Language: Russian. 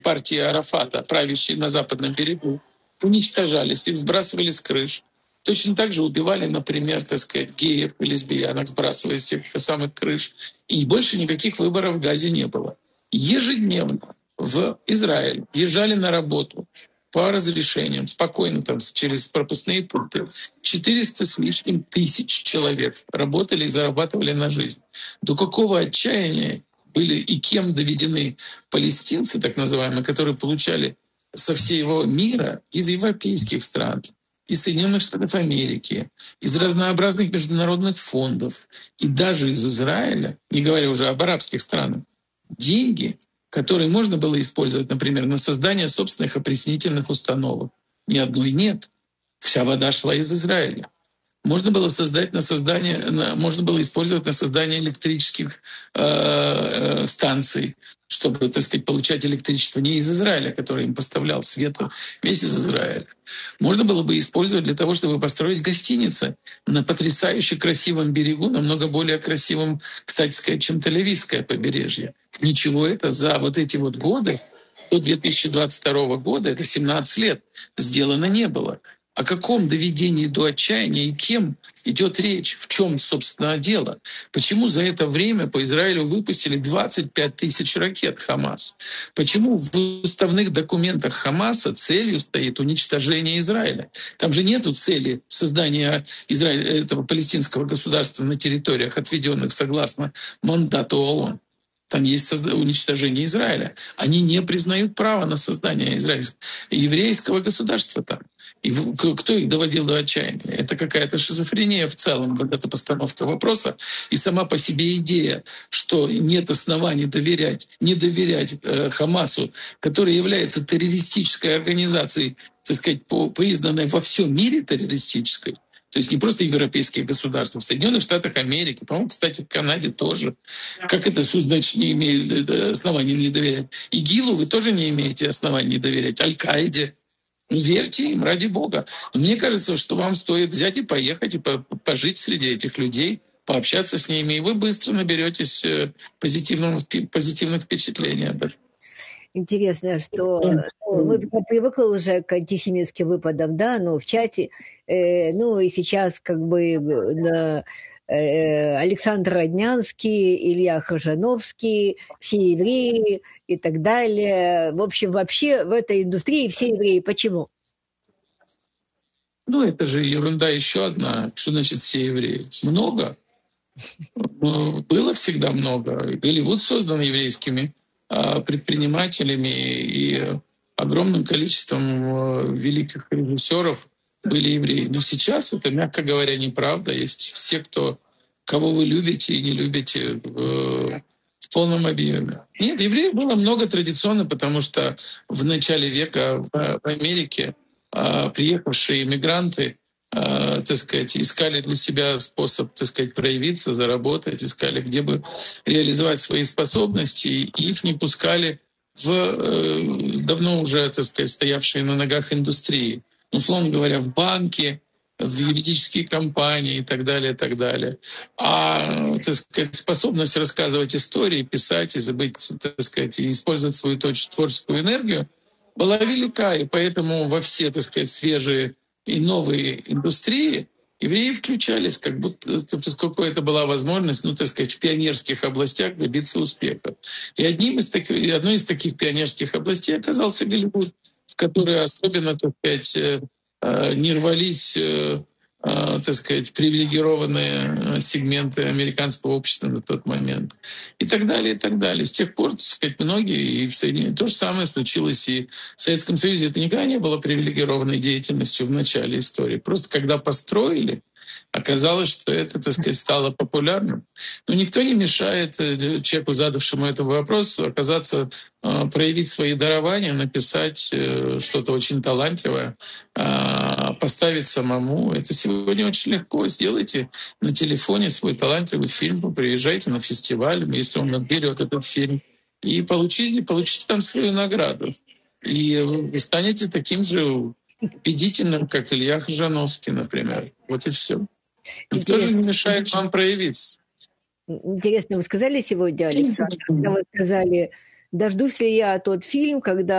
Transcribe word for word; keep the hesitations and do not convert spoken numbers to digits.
партии Арафата, правящие на Западном берегу, уничтожались, их сбрасывали с крыш. Точно так же убивали, например, так сказать, геев и лесбиянок, сбрасывая с тех самых крыш. И больше никаких выборов в Газе не было. Ежедневно в Израиль езжали на работу по разрешениям, спокойно там через пропускные пункты. четыреста с лишним тысяч человек работали и зарабатывали на жизнь. До какого отчаяния были и кем доведены палестинцы, так называемые, которые получали со всего мира, из европейских стран, из Соединенных Штатов Америки, из разнообразных международных фондов и даже из Израиля, не говоря уже об арабских странах, деньги, которые можно было использовать, например, на создание собственных опреснительных установок. Ни одной нет. Вся вода шла из Израиля. Можно было создать на создание, на, можно было использовать на создание электрических э, э, станций, чтобы, так сказать, получать электричество не из Израиля, который им поставлял свет весь из Израиля. Можно было бы использовать для того, чтобы построить гостиницы на потрясающе красивом берегу, намного более красивом, кстати сказать, чем Тель-Авивское побережье. Ничего это за вот эти вот годы, до две тысячи двадцать второго года, это семнадцать лет, сделано не было. О каком доведении до отчаяния и кем идет речь? В чем, собственно, дело? Почему за это время по Израилю выпустили двадцать пять тысяч ракет Хамас? Почему в уставных документах Хамаса целью стоит уничтожение Израиля? Там же нету цели создания Израиля, этого палестинского государства на территориях, отведенных согласно мандату ООН. Там есть уничтожение Израиля. Они не признают права на создание израильского, еврейского государства там. И кто их доводил до отчаяния? Это какая-то шизофрения в целом, вот эта постановка вопроса. И сама по себе идея, что нет оснований доверять, не доверять э, Хамасу, который является террористической организацией, так сказать, признанной во всем мире террористической. То есть не просто европейские государства, в Соединенных Штатах Америки, по-моему, кстати, в Канаде тоже. Как это, что значит не имеют оснований не доверять? ИГИЛу вы тоже не имеете оснований не доверять. Аль-Каиде. Ну, верьте им, ради Бога. Но мне кажется, что вам стоит взять и поехать, и пожить среди этих людей, пообщаться с ними, и вы быстро наберетесь позитивных, позитивных впечатлений об этом. Интересно, что мы привыкли уже к антисемитским выпадам, да, ну, в чате, э, ну, и сейчас как бы на, э, Александр Роднянский, Илья Хажановский, все евреи и так далее. В общем, вообще в этой индустрии все евреи. Почему? Ну, это же ерунда еще одна. Что значит все евреи? Много. Было всегда много. Голливуд создан еврейскими предпринимателями, и огромным количеством великих режиссеров были евреи. Но сейчас это, мягко говоря, неправда. Есть все, кто, кого вы любите и не любите в, в полном объеме. Нет, евреев было много традиционно, потому что в начале века в, в Америке а, приехавшие иммигранты Uh, так сказать, искали для себя способ, так сказать, проявиться, заработать, искали, где бы реализовать свои способности, и их не пускали в э, давно уже, так сказать, стоявшие на ногах индустрии. Условно говоря, в банки, в юридические компании и так далее, и так далее. А, так сказать, способность рассказывать истории, писать и забыть, так сказать, и использовать свою творческую энергию была велика, и поэтому во все, так сказать, свежие и новые индустрии евреи включались, как будто, поскольку это была возможность, ну, так сказать, в пионерских областях добиться успеха. И одним из таких, и одной из таких пионерских областей оказался Голливуд, в который особенно, так сказать, не рвались, так сказать, привилегированные сегменты американского общества на тот момент. И так далее, и так далее. С тех пор, так сказать, многие, и в Соединенных... То же самое случилось и в Советском Союзе. Это никогда не было привилегированной деятельностью в начале истории. Просто когда построили, оказалось, что это, так сказать, стало популярным. Но никто не мешает человеку, задавшему этот вопрос, оказаться, проявить свои дарования, написать что-то очень талантливое, поставить самому. Это сегодня очень легко. Сделайте на телефоне свой талантливый фильм, приезжайте на фестиваль, если он наберет этот фильм, и получите, получите там свою награду. И вы станете таким же убедительным, как Илья Хажановский, например. Вот и все. Никто же не мешает вам проявиться. Интересно, вы сказали сегодня, Александр, когда вы сказали, дождусь ли я тот фильм, когда